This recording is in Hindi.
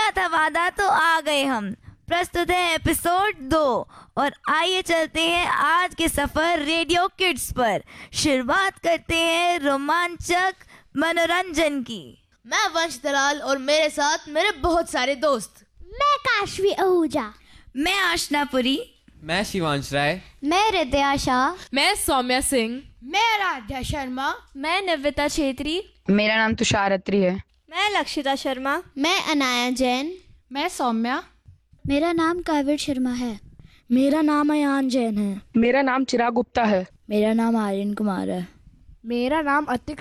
किया था वादा तो आ गए हम। प्रस्तुत है एपिसोड 2 और आइए चलते हैं आज के सफर रेडियो किड्स पर। शुरुआत करते हैं रोमांचक मनोरंजन की। मैं वंश दलाल और मेरे साथ मेरे बहुत सारे दोस्त। मैं काशवी आहूजा। मैं आशनापुरी। मैं शिवांश राय। मैं हृदया शाह। मैं सौम्या सिंह। मैं राध्या शर्मा। मैं निविता छेत्री। मेरा नाम तुषार अत्री है। मैं लक्षिता शर्मा। मैं अनाया जैन। मैं सौम्या। मेरा नाम काव्य शर्मा है। मेरा नाम अयान जैन है। मेरा नाम चिराग गुप्ता है। मेरा नाम आर्यन कुमार है। मेरा नाम अतिक